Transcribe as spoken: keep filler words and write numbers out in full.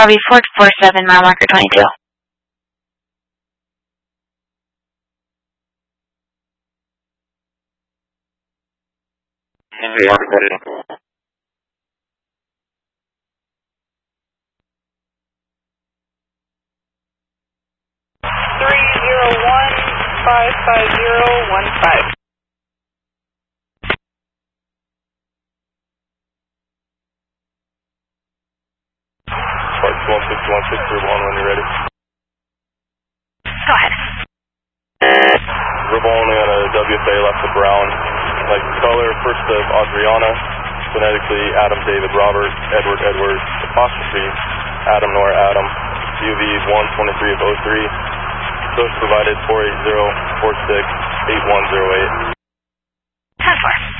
Copy four four seven, mile marker twenty-two. Henry, marker three zero one five five zero one five. Sparks one six one six three one when you're ready. Go ahead. Ravone on a W F A left of Brown. Like color, first of Adriana, phonetically Adam David Robert, Edward Edward, apostrophe, Adam Nora Adam, U V one twenty-three of oh three, social provided four eight zero four six eight one zero eight. ten four.